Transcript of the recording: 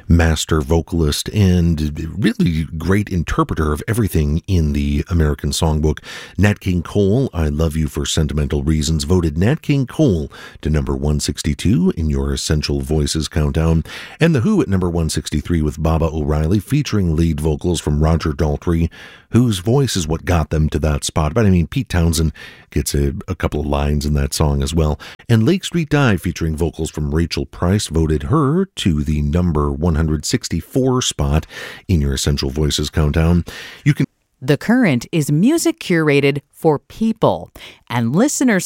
master vocalist and really great interpreter of everything in the American Songbook. Nat King Cole, I Love You for Sentimental Reasons, voted Nat King Cole to number 162 in your Essential Voices countdown. And The Who at number 163 with Baba O'Reilly, featuring lead vocals from Roger Daltrey, whose voice is what got them to that spot. But I mean, Pete Townsend gets a couple of lines in that song as well. And Lake Street Dive, featuring vocals from Rachel Price, voted her to the number 164 spot in your Essential Voices countdown. The Current is music curated for people, and listeners